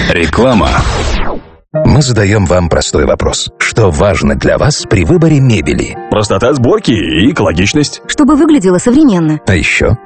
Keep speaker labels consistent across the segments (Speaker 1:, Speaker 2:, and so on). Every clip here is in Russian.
Speaker 1: Реклама. Мы задаем вам простой вопрос. Что важно для вас при выборе мебели?
Speaker 2: Простота сборки и экологичность.
Speaker 3: Чтобы выглядело современно.
Speaker 1: А еще?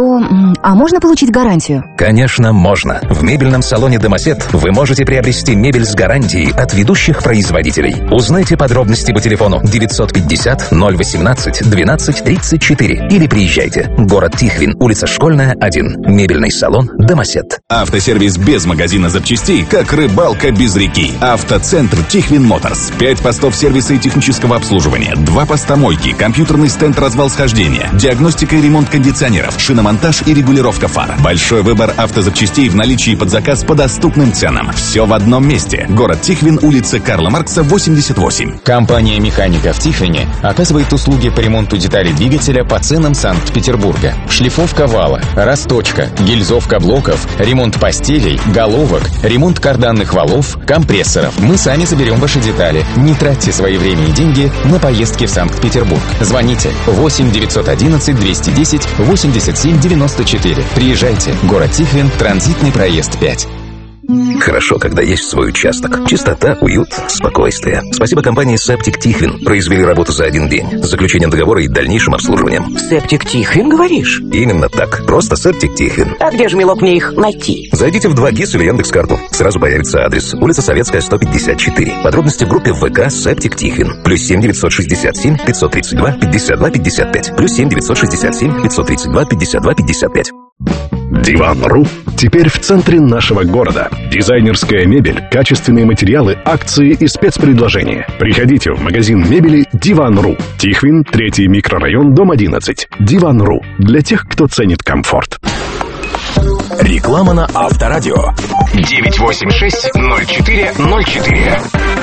Speaker 3: А можно получить гарантию?
Speaker 1: Конечно, можно. В мебельном салоне «Домосед» вы можете приобрести мебель с гарантией от ведущих производителей. Узнайте подробности по телефону 950 018 12 34 или приезжайте. Город Тихвин, улица Школьная, 1. Мебельный салон «Домосед».
Speaker 4: Автосервис без магазина запчастей, как рыбалка без реки. Автоцентр Тихвин Моторс. 5 постов сервиса и технического обслуживания, 2 поста мойки, компьютерный стенд развал схождения, диагностика и ремонт кондиционеров, шиномонтаж и регулировка фар. Большой выбор автозапчастей в наличии под заказ по доступным ценам. Все в одном месте. Город Тихвин, улица Карла Маркса, 88.
Speaker 5: Компания «Механика» в Тихвине оказывает услуги по ремонту деталей двигателя по ценам Санкт-Петербурга. Шлифовка вала, расточка, гильзовка блоков, ремонт постелей, головок, ремонт карданных валов, компрессоров. Мы сами заберем ваши детали. Не тратьте свои время и деньги на поездки в Санкт-Петербург. Звоните 8 911 210 87 94. Приезжайте. Город Тихвин, транзитный проезд 5.
Speaker 1: Хорошо, когда есть свой участок. Чистота, уют, спокойствие. Спасибо компании «Септик Тихвин». Произвели работу за один день. С заключением договора и дальнейшим обслуживанием.
Speaker 6: «Септик Тихвин», говоришь?
Speaker 1: Именно так. Просто «Септик Тихвин».
Speaker 6: А где же, милок, мне их найти?
Speaker 1: Зайдите в 2GIS или Яндекс.Карту. Сразу появится адрес. Улица Советская, 154. Подробности в группе ВК «Септик Тихвин». +7 967 532 52 55. +7 967 532 52 55.
Speaker 7: Диван.ру теперь в центре нашего города. Дизайнерская мебель, качественные материалы, акции и спецпредложения. Приходите в магазин мебели Диван.ру. Тихвин, 3-й микрорайон, дом 11. Диван.ру. Для тех, кто ценит комфорт.
Speaker 8: Реклама на Авторадио. 986-04-04.